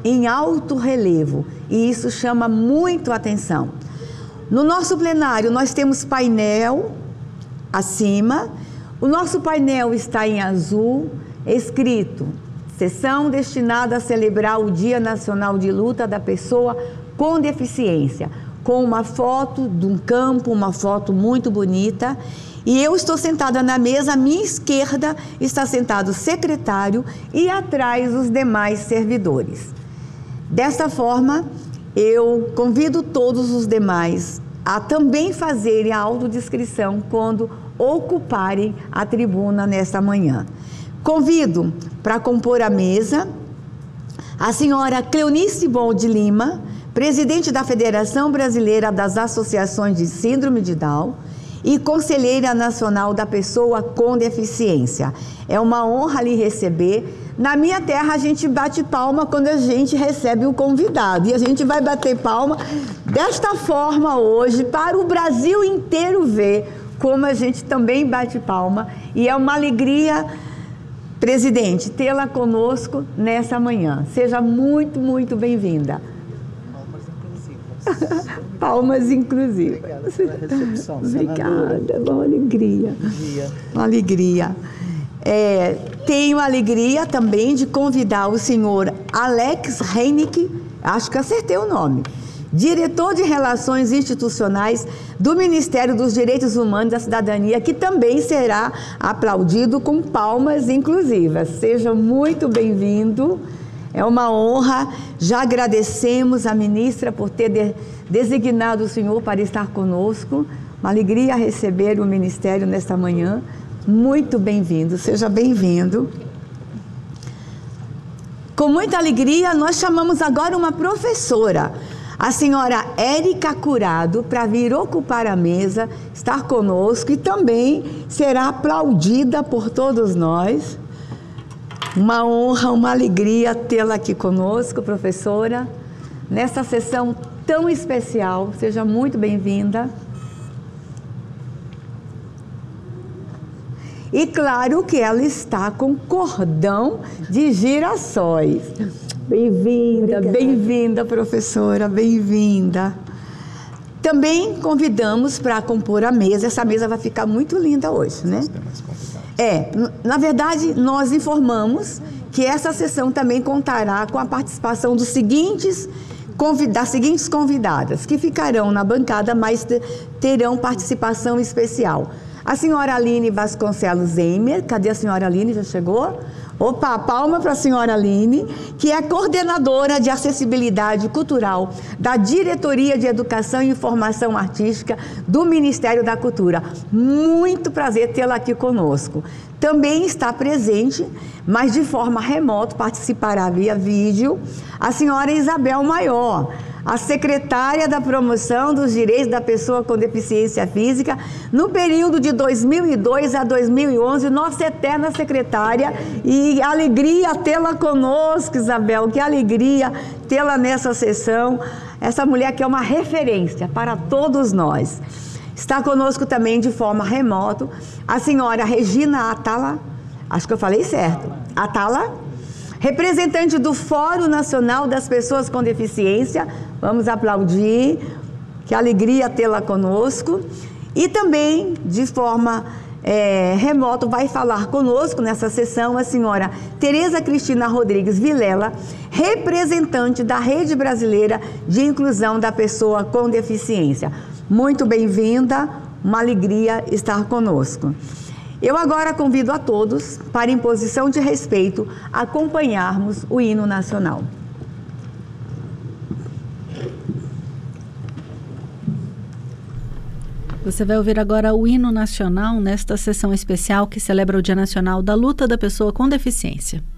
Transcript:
em alto relevo, e isso chama muito atenção. No nosso plenário, nós temos painel acima. O nosso painel está em azul, escrito: sessão destinada a celebrar o Dia Nacional de Luta da Pessoa com Deficiência, com uma foto de um campo, uma foto muito bonita. E eu estou sentada na mesa, à minha esquerda está sentado o secretário e atrás os demais servidores. Desta forma, eu convido todos os demais a também fazerem a autodescrição quando ocuparem a tribuna nesta manhã. Convido para compor a mesa a senhora Cleonice Bol de Lima, presidente da Federação Brasileira das Associações de Síndrome de Down e conselheira nacional da pessoa com deficiência. É uma honra lhe receber. Na minha terra, a gente bate palma quando a gente recebe o convidado. E a gente vai bater palma desta forma hoje, para o Brasil inteiro ver como a gente também bate palma. E é uma alegria, presidente, tê-la conosco nessa manhã. Seja muito, muito bem-vinda. Palmas inclusivas. Obrigada pela recepção, obrigada, uma alegria. Uma alegria. Tenho a alegria também de convidar o senhor Alex Reinicke, acho que acertei o nome, diretor de Relações Institucionais do Ministério dos Direitos Humanos e da Cidadania, que também será aplaudido com palmas inclusivas. Seja muito bem-vindo. É uma honra, já agradecemos à ministra por ter designado o senhor para estar conosco. Uma alegria receber o Ministério nesta manhã. Muito bem-vindo, seja bem-vindo. Com muita alegria, nós chamamos agora uma professora, a senhora Érica Curado, para vir ocupar a mesa, estar conosco e também será aplaudida por todos nós. Uma honra, uma alegria tê-la aqui conosco, professora, nessa sessão tão especial. Seja muito bem-vinda. E claro que ela está com cordão de girassóis. Bem-vinda, bem-vinda, professora, bem-vinda. Também convidamos para compor a mesa. Essa mesa vai ficar muito linda hoje, né? Na verdade, nós informamos que essa sessão também contará com a participação das seguintes convidadas, que ficarão na bancada, mas terão participação especial. A senhora Aline Vasconcelos Zeimer, cadê a senhora Aline? Já chegou? Opa, palma para a senhora Aline, que é coordenadora de acessibilidade cultural da Diretoria de Educação e Informação Artística do Ministério da Cultura. Muito prazer tê-la aqui conosco. Também está presente, mas de forma remota, participará via vídeo, a senhora Isabel Maior, a secretária da Promoção dos Direitos da Pessoa com Deficiência Física, no período de 2002 a 2011, nossa eterna secretária, e alegria tê-la conosco, Isabel, que alegria tê-la nessa sessão, essa mulher que é uma referência para todos nós. Está conosco também de forma remota a senhora Regina Atala, acho que eu falei certo, Atala, representante do Fórum Nacional das Pessoas com Deficiência. Vamos aplaudir, que alegria tê-la conosco. E também, de forma remota, vai falar conosco nessa sessão a senhora Tereza Cristina Rodrigues Vilela, representante da Rede Brasileira de Inclusão da Pessoa com Deficiência. Muito bem-vinda, uma alegria estar conosco. Eu agora convido a todos, para em posição de respeito, acompanharmos o hino nacional. Você vai ouvir agora o hino nacional nesta sessão especial que celebra o Dia Nacional da Luta da Pessoa com Deficiência.